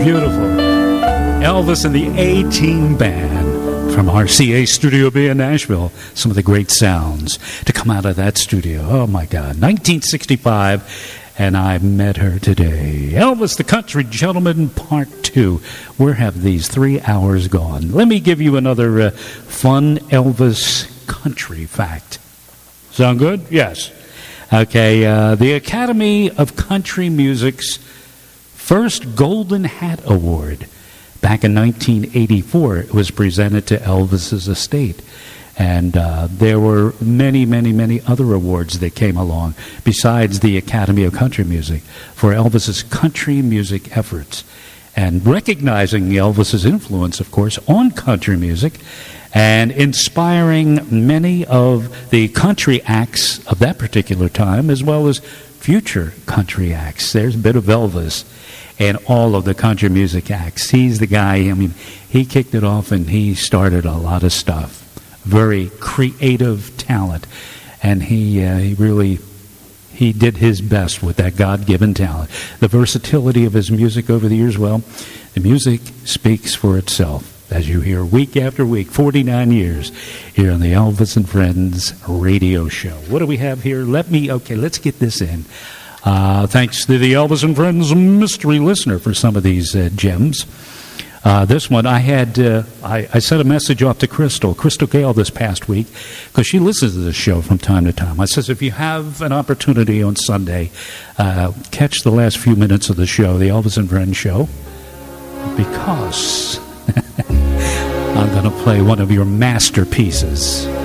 beautiful. Elvis and the A-Team Band from RCA Studio B in Nashville. Some of the great sounds to come out of that studio. Oh, my God. 1965, and I met her today. Elvis the Country Gentleman, Part 2. Where have these 3 hours gone? Let me give you another fun Elvis country fact. Sound good? Yes. Okay, the Academy of Country Music's first Golden Hat Award back in 1984, it was presented to Elvis's estate. And there were many, many, many other awards that came along besides the Academy of Country Music for Elvis's country music efforts. And recognizing Elvis's influence, of course, on country music and inspiring many of the country acts of that particular time as well as future country acts. There's a bit of Elvis and all of the country music acts. He's the guy, I mean, he kicked it off and he started a lot of stuff. Very creative talent. And he did his best with that God-given talent. The versatility of his music over the years, well, the music speaks for itself. As you hear week after week, 49 years here on the Elvis and Friends radio show. What do we have here? Let's get this in. Thanks to the Elvis and Friends mystery listener for some of these gems. This one, I sent a message off to Crystal Gale this past week, because she listens to this show from time to time. I says, if you have an opportunity on Sunday, catch the last few minutes of the show, the Elvis and Friends show, because I'm going to play one of your masterpieces.